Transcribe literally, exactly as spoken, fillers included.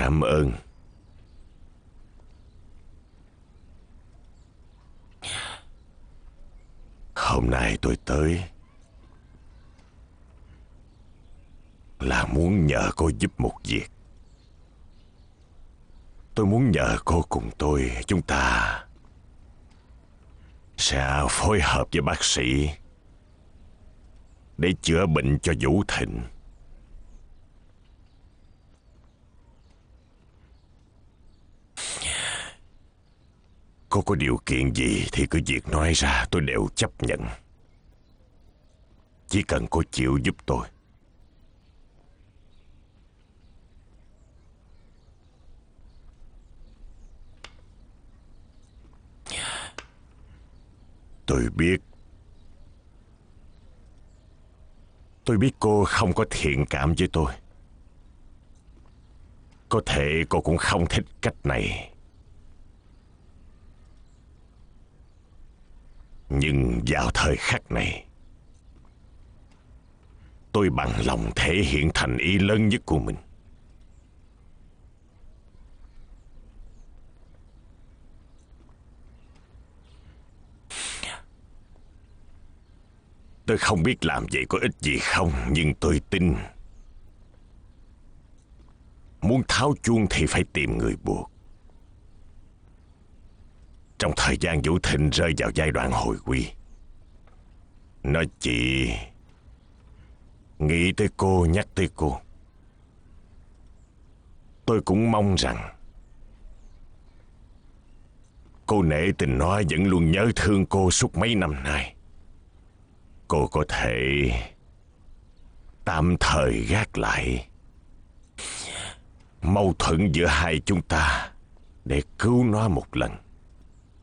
cảm ơn. Hôm nay tôi tới là muốn nhờ cô giúp một việc. Tôi muốn nhờ cô cùng tôi, chúng ta sẽ phối hợp với bác sĩ để chữa bệnh cho Vũ Thịnh. Cô có điều kiện gì thì cứ việc nói ra, tôi đều chấp nhận. Chỉ cần cô chịu giúp tôi. Tôi biết Tôi biết cô không có thiện cảm với tôi. Có thể cô cũng không thích cách này. Nhưng vào thời khắc này, tôi bằng lòng thể hiện thành ý lớn nhất của mình. Tôi không biết làm vậy có ích gì không, nhưng tôi tin muốn tháo chuông thì phải tìm người buộc. Trong thời gian Vũ Thịnh rơi vào giai đoạn hồi quy, nó chỉ nghĩ tới cô, nhắc tới cô. Tôi cũng mong rằng cô nể tình nó vẫn luôn nhớ thương cô suốt mấy năm nay. Cô có thể tạm thời gác lại mâu thuẫn giữa hai chúng ta để cứu nó một lần.